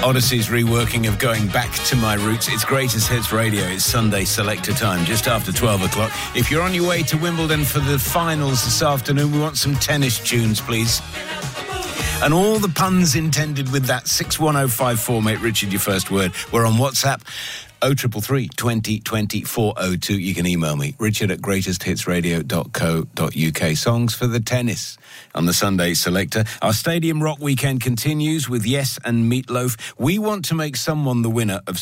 Odyssey's reworking of Going Back to My Roots. It's Greatest Hits Radio. It's Sunday Selector time, just after 12 o'clock. If you're on your way to Wimbledon for the finals this afternoon, we want some tennis tunes, please. And all the puns intended with that. 61054, mate Richard, your first word. We're on WhatsApp. 0333 20 20 402. You can email me, richard@greatesthitsradio.co.uk. Songs for the tennis on the Sunday Selector. Our Stadium Rock weekend continues with Yes and Meatloaf. We want to make someone the winner of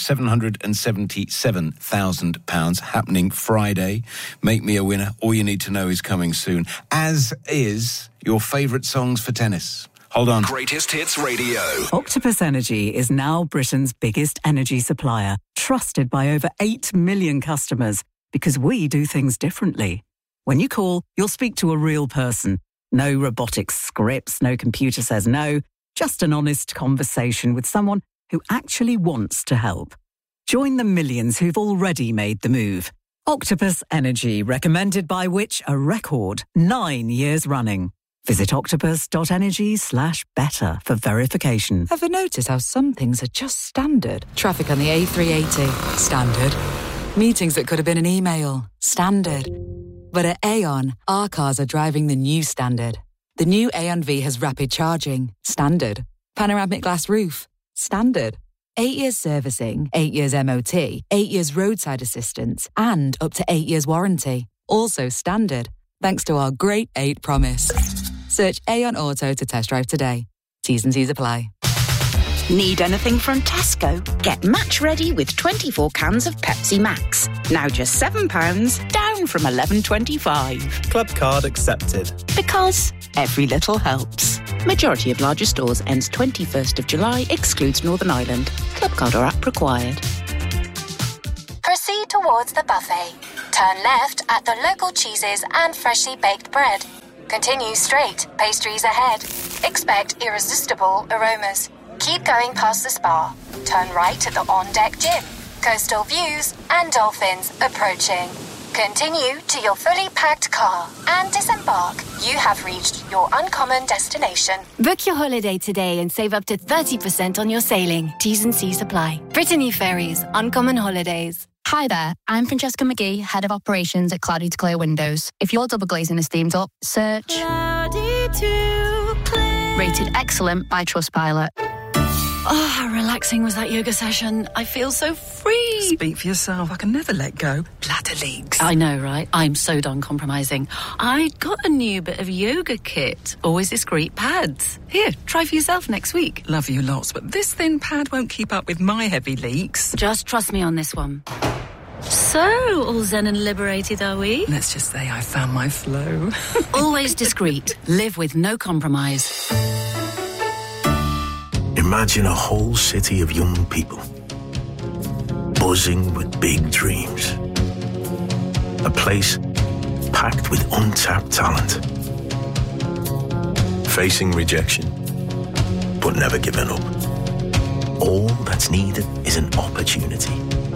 £777,000 happening Friday. Make me a winner. All you need to know is coming soon, as is your favourite songs for tennis. Hold on. Greatest Hits Radio. Octopus Energy is now Britain's biggest energy supplier, trusted by over 8 million customers, because we do things differently. When you call, you'll speak to a real person. No robotic scripts, no computer says no, just an honest conversation with someone who actually wants to help. Join the millions who've already made the move. Octopus Energy, recommended by Which? A record 9 years running. Visit octopus.energy/better for verification. Ever notice how some things are just standard? Traffic on the A380, standard. Meetings that could have been an email, standard. But at Aon, our cars are driving the new standard. The new Aon V has rapid charging, standard. Panoramic glass roof, standard. 8 years servicing, 8 years MOT, 8 years roadside assistance, and up to 8 years warranty. Also standard, thanks to our Great 8 promise. Search Aon Auto to test drive today. T's and C's apply. Need anything from Tesco? Get match ready with 24 cans of Pepsi Max. Now just £7, down from £11.25. Club card accepted. Because every little helps. Majority of larger stores ends 21st of July, excludes Northern Ireland. Club card or app required. Proceed towards the buffet. Turn left at the local cheeses and freshly baked bread. Continue straight, pastries ahead. Expect irresistible aromas. Keep going past the spa. Turn right at the on-deck gym. Coastal views and dolphins approaching. Continue to your fully packed car and disembark. You have reached your uncommon destination. Book your holiday today and save up to 30% on your sailing. T's and C's apply. Brittany Ferries, Uncommon Holidays. Hi there, I'm Francesca McGee, Head of Operations at Cloudy to Clear Windows. If your double glazing is steamed up, search Cloudy to Clear. Rated excellent by Trustpilot. Oh, how relaxing was that yoga session. I feel so free. Speak for yourself. I can never let go. Bladder leaks. I know, right? I'm so done compromising. I got a new bit of yoga kit. Always discreet pads. Here, try for yourself next week. Love you lots, but this thin pad won't keep up with my heavy leaks. Just trust me on this one. So, all zen and liberated, are we? Let's just say I found my flow. Always discreet. Live with no compromise. Imagine a whole city of young people, buzzing with big dreams. A place packed with untapped talent. Facing rejection, but never giving up. All that's needed is an opportunity.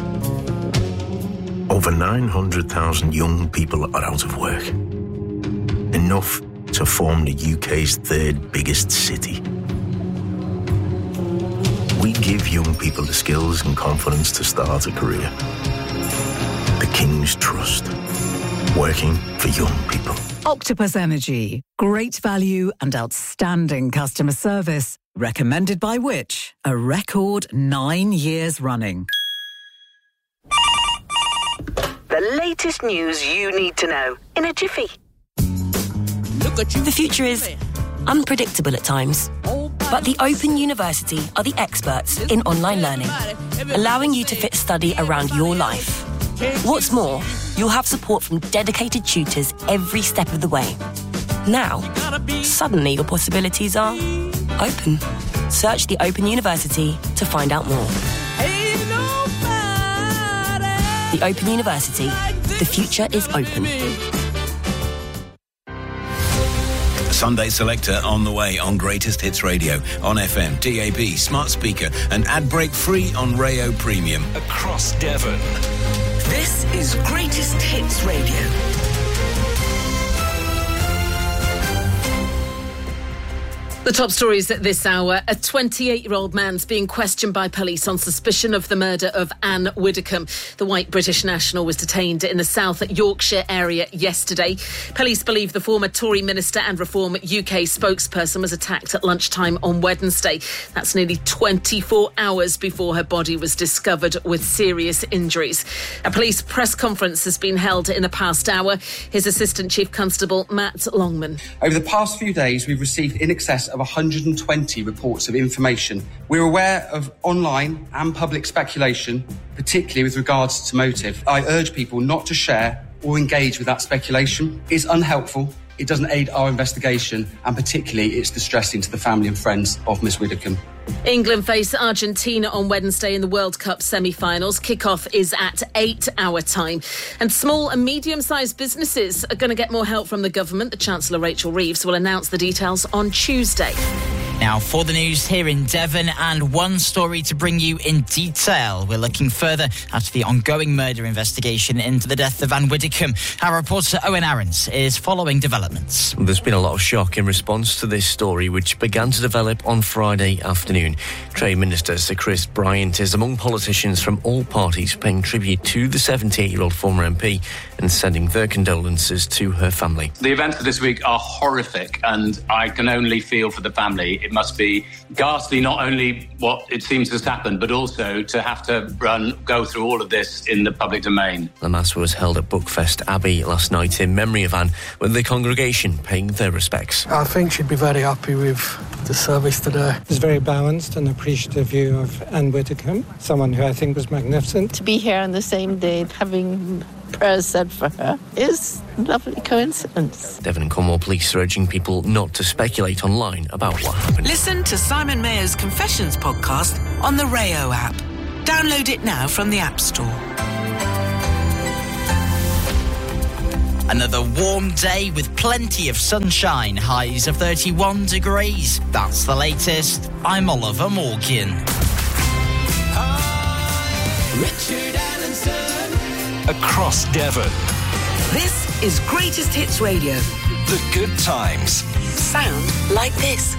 Over 900,000 young people are out of work. Enough to form the UK's third biggest city. We give young people the skills and confidence to start a career. The King's Trust. Working for young people. Octopus Energy. Great value and outstanding customer service. Recommended by Which? A record 9 years running. The latest news you need to know in a jiffy. The future is unpredictable at times. But the Open University are the experts in online learning, allowing you to fit study around your life. What's more, you'll have support from dedicated tutors every step of the way. Now, suddenly your possibilities are open. Search the Open University to find out more. The Open University. The future is open. Sunday Selector on the way on Greatest Hits Radio, on FM, DAB, smart speaker, and ad break free on Rayo Premium. Across Devon. This is Greatest Hits Radio. The top stories at this hour. A 28-year-old man's being questioned by police on suspicion of the murder of Anne Widdecombe. The white British national was detained in the South Yorkshire area yesterday. Police believe the former Tory minister and Reform UK spokesperson was attacked at lunchtime on Wednesday. That's nearly 24 hours before her body was discovered with serious injuries. A police press conference has been held in the past hour. His Assistant Chief Constable, Matt Longman. Over the past few days, we've received in excess of 120 reports of information. We're aware of online and public speculation, particularly with regards to motive. I urge people not to share or engage with that speculation. It's unhelpful, it doesn't aid our investigation, and particularly it's distressing to the family and friends of Miss Widdecombe. England face Argentina on Wednesday in the World Cup semi-finals. Kick-off is at 8 our time. And small and medium-sized businesses are going to get more help from the government. The Chancellor, Rachel Reeves, will announce the details on Tuesday. Now, for the news here in Devon, and one story to bring you in detail. We're looking further at the ongoing murder investigation into the death of Anne Widdecombe. Our reporter Owen Aarons is following developments. There's been a lot of shock in response to this story, which began to develop on Friday afternoon. Trade Minister Sir Chris Bryant is among politicians from all parties paying tribute to the 78-year-old former MP and sending their condolences to her family. The events of this week are horrific, and I can only feel for the family. It must be ghastly, not only what it seems has happened, but also to have to go through all of this in the public domain. The Mass was held at Buckfast Abbey last night in memory of Anne, with the congregation paying their respects. I think she'd be very happy with the service today. It's very balanced and appreciative view of Anne Widdecombe, someone who I think was magnificent. To be here on the same day, having prayers said for her, is a lovely coincidence. Devon and Cornwall Police are urging people not to speculate online about what happened. Listen to Simon Mayer's Confessions podcast on the Rayo app. Download it now from the App Store. Another warm day with plenty of sunshine, highs of 31 degrees. That's the latest. I'm Oliver Morgan. Richard Allenson. Across Devon. This is Greatest Hits Radio. The good times. Sound like this.